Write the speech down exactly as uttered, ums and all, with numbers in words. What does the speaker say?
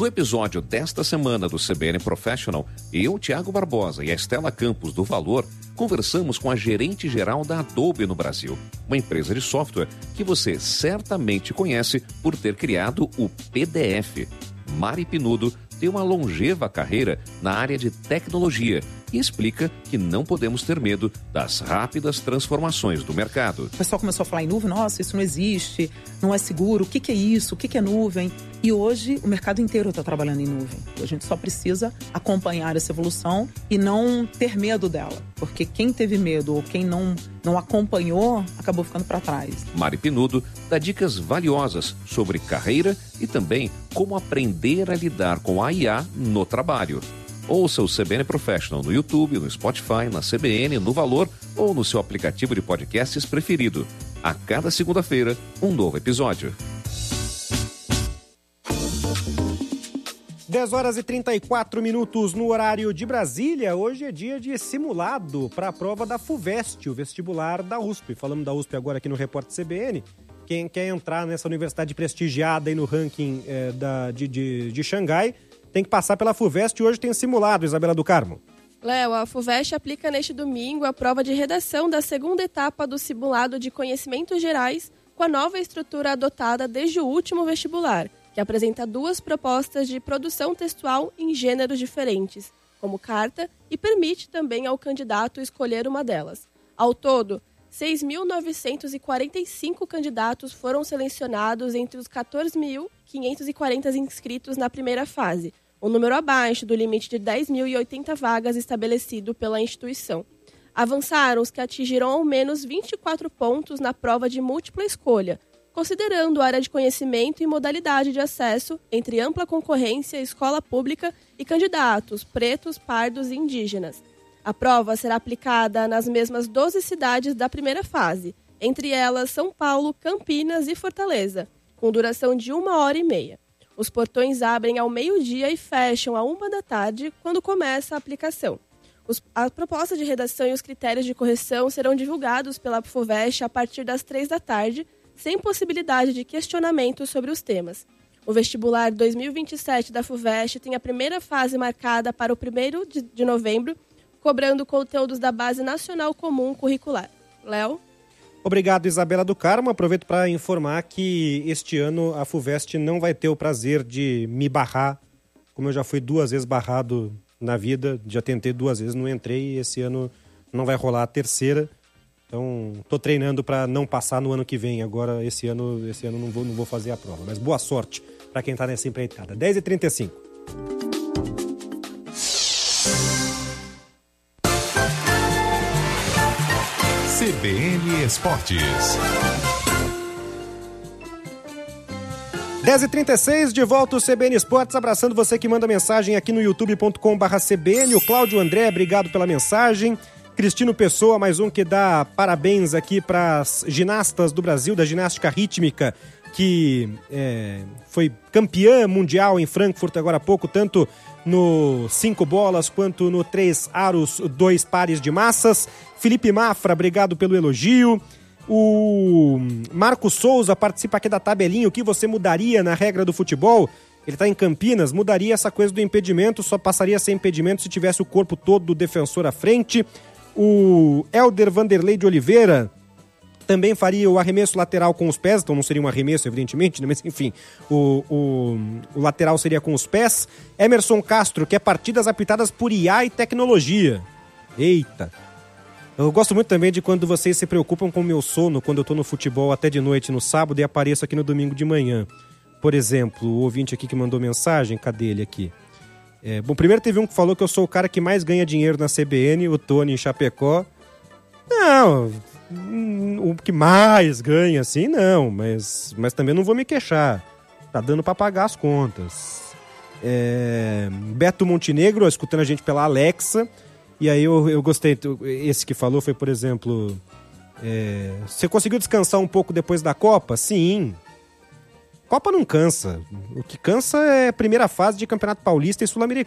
No episódio desta semana do C B N Professional, eu, Thiago Barbosa e a Estela Campos do Valor, conversamos com a gerente-geral da Adobe no Brasil, uma empresa de software que você certamente conhece por ter criado o P D F. Mari Pinudo tem uma longeva carreira na área de tecnologia e explica que não podemos ter medo das rápidas transformações do mercado. O pessoal começou a falar em nuvem, nossa, isso não existe, não é seguro, o que, que é isso, o que, que é nuvem? E hoje o mercado inteiro está trabalhando em nuvem. A gente só precisa acompanhar essa evolução e não ter medo dela, porque quem teve medo ou quem não, não acompanhou acabou ficando para trás. Mari Pinudo dá dicas valiosas sobre carreira e também como aprender a lidar com a I A no trabalho. Ouça o C B N Professional no YouTube, no Spotify, na C B N, no Valor ou no seu aplicativo de podcasts preferido. A cada segunda-feira, um novo episódio. dez horas e trinta e quatro minutos no horário de Brasília. Hoje é dia de simulado para a prova da FUVEST, o vestibular da U S P. Falamos da U S P agora aqui no Repórter C B N. Quem quer entrar nessa universidade prestigiada aí no ranking é, da, de, de, de Xangai tem que passar pela FUVEST e hoje tem simulado, Isabela do Carmo. Léo, a FUVEST aplica neste domingo a prova de redação da segunda etapa do simulado de conhecimentos gerais com a nova estrutura adotada desde o último vestibular, que apresenta duas propostas de produção textual em gêneros diferentes, como carta, e permite também ao candidato escolher uma delas. Ao todo, seis mil novecentos e quarenta e cinco candidatos foram selecionados entre os quatorze mil quinhentos e quarenta inscritos na primeira fase, um número abaixo do limite de dez mil e oitenta vagas estabelecido pela instituição. Avançaram os que atingiram ao menos vinte e quatro pontos na prova de múltipla escolha, considerando área de conhecimento e modalidade de acesso entre ampla concorrência, escola pública e candidatos pretos, pardos e indígenas. A prova será aplicada nas mesmas doze cidades da primeira fase, entre elas São Paulo, Campinas e Fortaleza, com duração de uma hora e meia. Os portões abrem ao meio-dia e fecham à uma da tarde, quando começa a aplicação. Os, a proposta de redação e os critérios de correção serão divulgados pela FUVEST a partir das três da tarde, sem possibilidade de questionamento sobre os temas. O vestibular dois mil e vinte e sete da FUVEST tem a primeira fase marcada para o primeiro de, de novembro, cobrando conteúdos da Base Nacional Comum Curricular. Léo? Obrigado, Isabela do Carmo. Aproveito para informar que este ano a FUVEST não vai ter o prazer de me barrar, como eu já fui duas vezes barrado na vida, já tentei duas vezes, não entrei, e esse ano não vai rolar a terceira. Então, estou treinando para não passar no ano que vem. Agora, esse ano, esse ano não vou, não vou fazer a prova. Mas boa sorte para quem está nessa empreitada. dez e trinta e cinco. C B N Esportes. dez e trinta e seis, de volta o C B N Esportes, abraçando você que manda mensagem aqui no youtube ponto com barra C B N. O Cláudio André, obrigado pela mensagem. Cristino Pessoa, mais um que dá parabéns aqui para as ginastas do Brasil, da ginástica rítmica, que é, foi campeã mundial em Frankfurt agora há pouco, tanto no cinco bolas quanto no três aros, dois pares de massas. Felipe Mafra, obrigado pelo elogio. O Marcos Souza participa aqui da tabelinha. O que você mudaria na regra do futebol? Ele está em Campinas, mudaria essa coisa do impedimento, só passaria a ser impedimento se tivesse o corpo todo do defensor à frente. O Helder Vanderlei de Oliveira também faria o arremesso lateral com os pés, então não seria um arremesso, evidentemente, né? Mas enfim, o, o, o lateral seria com os pés. Emerson Castro, quer partidas apitadas por I A e tecnologia. Eita! Eu gosto muito também de quando vocês se preocupam com o meu sono, quando eu tô no futebol até de noite no sábado e apareço aqui no domingo de manhã. Por exemplo, o ouvinte aqui que mandou mensagem, cadê ele aqui? É, bom, primeiro teve um que falou que eu sou o cara que mais ganha dinheiro na C B N, o Tony em Chapecó. Não, o que mais ganha, assim, não, mas, mas também não vou me queixar. Tá dando pra pagar as contas. É, Beto Montenegro, escutando a gente pela Alexa. E aí eu, eu gostei, esse que falou foi, por exemplo, é, você conseguiu descansar um pouco depois da Copa? Sim. Copa não cansa. O que cansa é a primeira fase de Campeonato Paulista e